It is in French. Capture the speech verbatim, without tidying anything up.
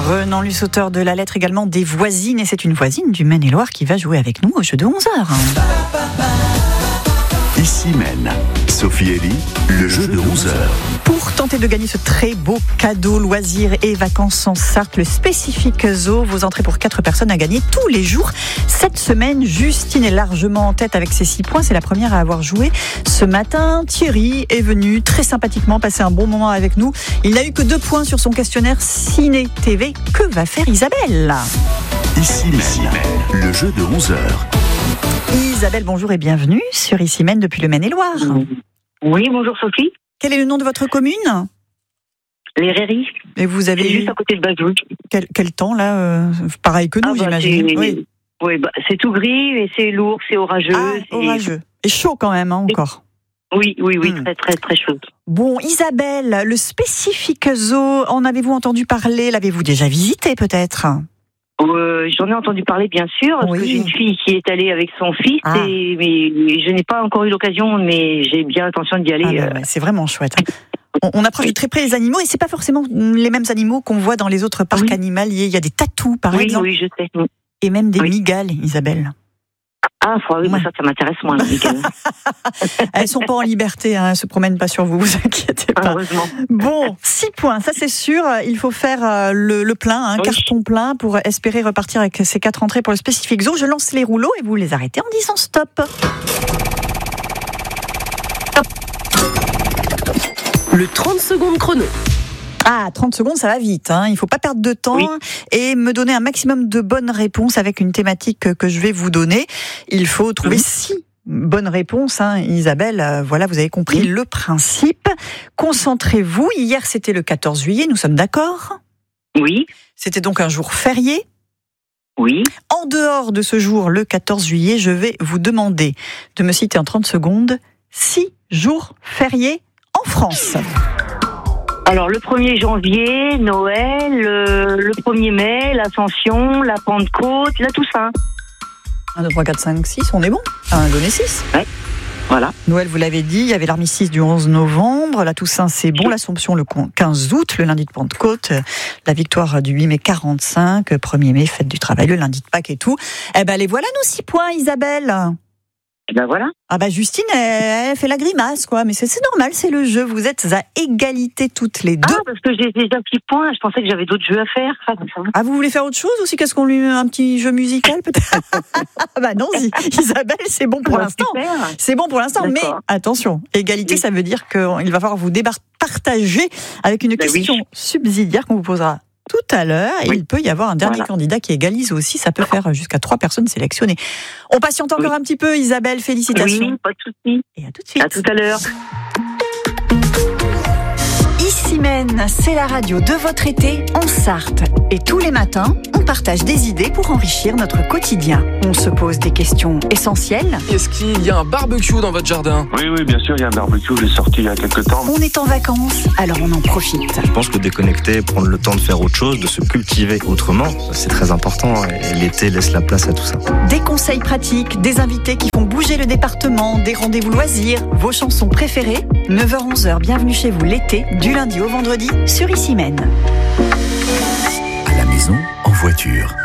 Renan Luce, auteur de la lettre également des voisines, et c'est une voisine du Maine-et-Loire qui va jouer avec nous au jeu de onze heures. Ici Maine, Sophie Elie, le jeu de onze heures. Pour tenter de gagner ce très beau cadeau loisirs et vacances en Sarthe, le spécifique zoo, vos entrées pour quatre personnes à gagner tous les jours. Cette semaine, Justine est largement en tête avec ses six points. C'est la première à avoir joué ce matin. Thierry est venu très sympathiquement passer un bon moment avec nous. Il n'a eu que deux points sur son questionnaire Ciné T V. Que va faire Isabelle ? Ici Maine, le jeu de onze heures. Isabelle, bonjour et bienvenue sur Ici Maine depuis le Maine-et-Loire. Oui, bonjour Sophie. Quel est le nom de votre commune ? Les Rairies. Et vous avez C'est juste à côté de Bazouge. Quel, quel temps là euh, Pareil que nous, ah bah, j'imagine. C'est, oui, oui bah, c'est tout gris et c'est lourd, c'est orageux. ah, c'est... orageux. Et chaud quand même, hein, encore. Oui, oui, oui, Hmm. très, très, très chaud. Bon, Isabelle, le spécifique zoo, en avez-vous entendu parler ? L'avez-vous déjà visité peut-être ? Euh, j'en ai entendu parler, bien sûr, parce Oui. que j'ai une fille qui est allée avec son fils, Ah. et mais je n'ai pas encore eu l'occasion, mais j'ai bien l'intention d'y aller. Ah bah euh, ouais, c'est vraiment chouette. On, on approche de très près les animaux et c'est pas forcément les mêmes animaux qu'on voit dans les autres parcs Oui. animaliers. Il y a des tatous, par oui, exemple, oui, je sais. et même des Oui. migales, Isabelle. Ah, faut- oui, bah, Ouais. ça, ça m'intéresse moins, là, Mickaël. Elles sont pas en liberté, hein, elles se promènent pas sur vous, vous inquiétez pas. Heureusement. Bon, six points, ça c'est sûr. Il faut faire euh, le, le plein, un Oui. carton plein pour espérer repartir avec ces quatre entrées pour le spécifique zoo. Je lance les rouleaux et vous les arrêtez en disant stop. Le trente secondes chrono. Ah, trente secondes, ça va vite, hein. Il ne faut pas perdre de temps Oui. et me donner un maximum de bonnes réponses avec une thématique que, que je vais vous donner. Il faut trouver Mhm. six bonnes réponses, hein. Isabelle, euh, voilà, vous avez compris Oui. le principe. Concentrez-vous. Hier, c'était le quatorze juillet, nous sommes d'accord ? Oui, C'était donc un jour férié. oui. En dehors de ce jour, le quatorze juillet, je vais vous demander de me citer en trente secondes six jours fériés en France. Alors, le premier janvier, Noël, euh, le premier mai, l'Ascension, la Pentecôte, la Toussaint. un, deux, trois, quatre, cinq, six, on est bon. Un, donné six. Voilà. Noël, vous l'avez dit, il y avait l'armistice du onze novembre, la Toussaint, c'est bon, l'Assomption le quinze août, le lundi de Pentecôte, la victoire du huit mai quarante-cinq, premier mai, fête du travail, le lundi de Pâques et tout. Eh ben, les voilà nos six points, Isabelle. Et ben voilà. Ah bah Justine, elle, elle fait la grimace, quoi. Mais c'est, c'est normal, c'est le jeu. Vous êtes à égalité toutes les deux. Ah, parce que j'ai déjà six points, je pensais que j'avais d'autres jeux à faire. Ça, comme ça. Ah, vous voulez faire autre chose aussi ? Qu'est-ce qu'on lui met un petit jeu musical peut-être ? Ah bah non, Isabelle, c'est bon pour Ah, l'instant. super. C'est bon pour l'instant, mais D'accord. attention, égalité, Oui. ça veut dire qu'il va falloir vous départager avec une Ben question oui. subsidiaire qu'on vous posera tout à l'heure. Et Oui. il peut y avoir un dernier Voilà. candidat qui égalise aussi. Ça peut faire jusqu'à trois personnes sélectionnées. On patiente encore Oui. un petit peu, Isabelle. Félicitations. Oui, pas de souci. Et à tout de suite. À tout à l'heure. Ici Maine, c'est la radio de votre été en Sarthe. Et tous les matins, on partage des idées pour enrichir notre quotidien. On se pose des questions essentielles. Est-ce qu'il y a un barbecue dans votre jardin ? Oui, oui, bien sûr, il y a un barbecue, j'ai sorti il y a quelques temps. On est en vacances, alors on en profite. Je pense que déconnecter, prendre le temps de faire autre chose, de se cultiver autrement, c'est très important et l'été laisse la place à tout ça. Des conseils pratiques, des invités qui font bouger le département, des rendez-vous loisirs, vos chansons préférées. neuf heures onze heures, bienvenue chez vous l'été, du lundi au vendredi sur Ici Maine. À la maison, en voiture,